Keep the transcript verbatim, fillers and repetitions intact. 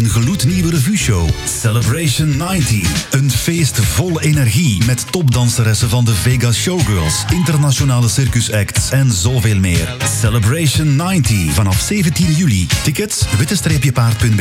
een gloednieuwe revueshow. Celebration negentig. Een feest vol energie met topdanseressen van de Vegas Showgirls, internationale circusacts en zoveel meer. Celebration negentig vanaf zeventien juli. Tickets witte-paard punt b